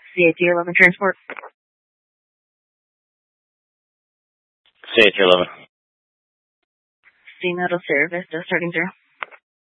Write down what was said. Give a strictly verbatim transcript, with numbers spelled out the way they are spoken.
C A T eleven transport. C A T eleven. C Metal Service, just starting through.